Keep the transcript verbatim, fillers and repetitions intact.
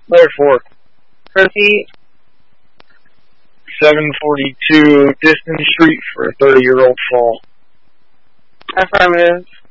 Therefore, Proceed. seven forty-two Diston Street for a thirty-year-old fall. Affirmative.